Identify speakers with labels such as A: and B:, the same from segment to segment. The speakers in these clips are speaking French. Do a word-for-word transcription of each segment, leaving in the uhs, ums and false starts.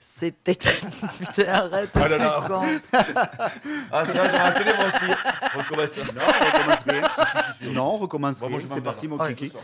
A: C'était... Putain, arrête,
B: Ah là
A: tu
B: là.
A: commences.
B: Ah, c'est là, j'ai raté moi aussi. On recommence.
C: Non, on recommence bien. Non, on recommence
B: Bon, moi,
C: bien.
B: je m'en
C: C'est
B: vais,
C: parti,
B: là.
C: mon
A: Ouais.
C: kiki.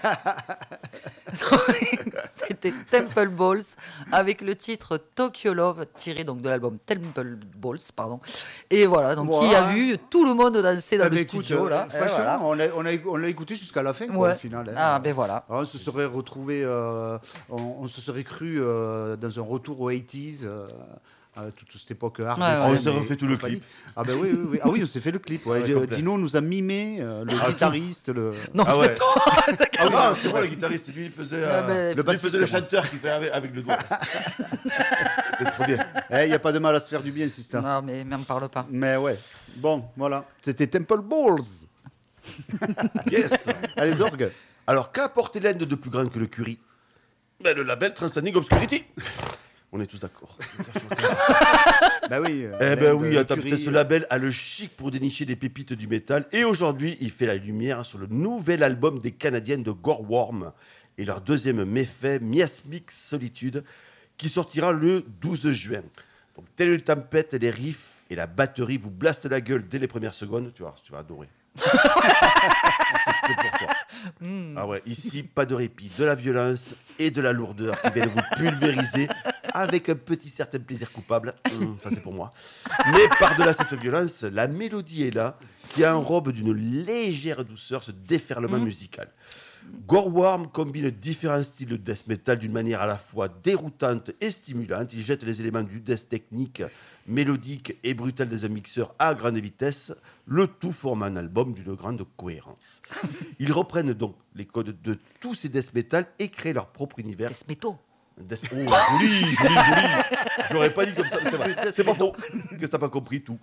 A: C'était Temple Balls avec le titre Tokyo Love tiré donc de l'album Temple Balls, pardon. Et voilà, donc
C: Voilà.
A: qui a vu tout le monde danser dans
C: Eh
A: le
C: ben, écoute,
A: studio
C: euh,
A: là. Et
C: franchement,
A: voilà.
C: on, a, on, a, on l'a écouté jusqu'à la fin, quoi,
A: Ouais.
C: au final. hein.
A: Ah ben voilà.
C: Ah, on se serait retrouvé, euh, on, on se serait cru euh, dans un retour aux quatre-vingt-dix, euh, à toute cette époque hard.
A: Ouais,
C: F M
A: ouais.
B: On s'est
C: et
B: refait tout le
C: compagnie.
B: clip.
C: Ah ben oui, oui, oui. Ah oui, on s'est fait le clip. Ouais.
B: Ouais,
C: Di-
B: complet.
C: Dino nous a mimé, euh, le
B: Ah,
C: guitariste, le.
A: Non,
B: Ah
A: c'est
B: ouais.
A: toi.
B: Ah oui, non, c'est vrai, le guitariste, lui, il faisait,
A: Ah,
B: euh,
A: mais-
B: le
C: bassiste,
B: faisait le
C: moi.
B: chanteur qui fait avec, avec le doigt. C'était trop bien.
C: Il n'y a pas de mal à se faire du bien, Sista.
A: Non, mais m'en parle pas.
C: Mais ouais. Bon, voilà. C'était Temple Balls.
B: Yes.
C: Allez, orgues.
B: Alors, qu'a apporté l'Inde de plus grand que le curry? Ben, le label Transcending Obscurity. On est tous d'accord.
C: Bah oui. euh,
B: Eh ben
C: l'Inde,
B: oui,
C: le
B: attends,
C: curry,
B: putain, ce label a le chic pour dénicher des pépites du métal. Et aujourd'hui, il fait la lumière sur le nouvel album des Canadiennes de Goreworm et leur deuxième méfait, Miasmic Solitude, qui sortira le douze juin. Donc, telle une tempête, les riffs et la batterie vous blastent la gueule dès les premières secondes. Tu vas, tu vas adorer. C'est que pour toi. Ah ouais, ici, pas de répit, de la violence et de la lourdeur qui viennent vous pulvériser avec un petit certain plaisir coupable. Hum, ça, c'est pour moi. Mais par-delà cette violence, la mélodie est là, qui enrobe d'une légère douceur ce déferlement musical. Goreworm combine différents styles de death metal d'une manière à la fois déroutante et stimulante. Il jette les éléments du death technique, mélodique et brutal dans un mixeur à grande vitesse, le tout formant un album d'une grande cohérence. Ils reprennent donc les codes de tous ces death metal et créent leur propre univers.
A: Death Metal.
B: Death- Oh, joli, joli, joli. Je l'aurais pas dit comme ça, mais c'est vrai. C'est pas faux. Qu'est-ce que t'as pas compris, tout.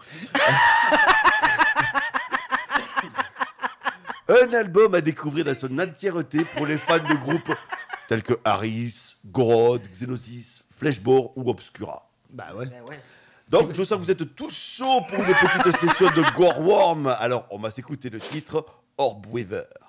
B: Un album à découvrir dans son entièreté pour les fans de groupes tels que Harris, Gorod, Xenosis, Fleshbore ou Obscura.
C: Bah ouais.
A: Ben ouais.
B: Donc, je sens que vous êtes tous chauds pour une petite session de Goreworm. Alors, on va s'écouter le titre Orb Weaver.